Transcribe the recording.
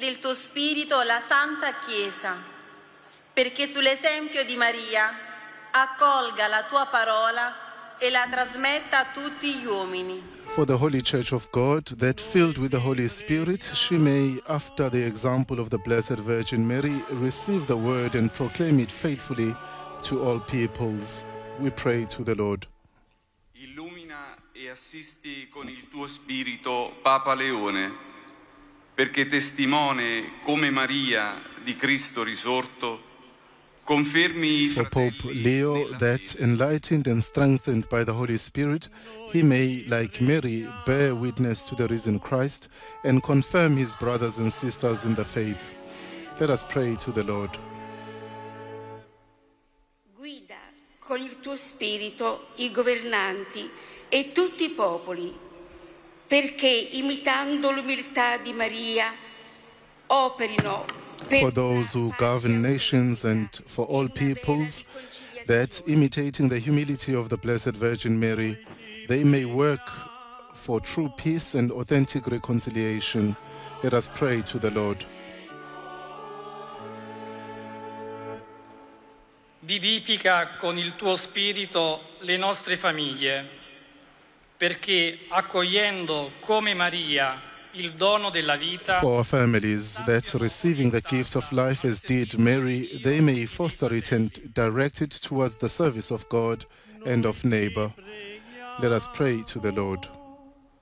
il tuo Spirito la Santa Chiesa, perché sull'esempio di Maria accolga la tua parola e la trasmetta a tutti gli uomini. For the Holy Church of God, that filled with the Holy Spirit, she may, after the example of the Blessed Virgin Mary, receive the word and proclaim it faithfully to all peoples. We pray to the Lord. Illumina e assisti con il tuo Spirito Papa Leone, perché testimone come Maria di Cristo risorto, confermi i For Pope Leo, that enlightened and strengthened by the Holy Spirit, he may, like Mary, bear witness to the risen Christ and confirm his brothers and sisters in the faith. Let us pray to the Lord. Guida con il tuo Spirito i governanti e tutti i popoli, perché imitando l'umiltà di Maria operino For those who govern nations and for all peoples, that imitating the humility of the Blessed Virgin Mary, they may work for true peace and authentic reconciliation. Let us pray to the Lord. Vivifica con il tuo Spirito le nostre famiglie, perché accogliendo come Maria il dono della vita, For our families, that receiving the gift of life as did Mary, they may foster it and direct it towards the service of God and of neighbor. Let us pray to the Lord.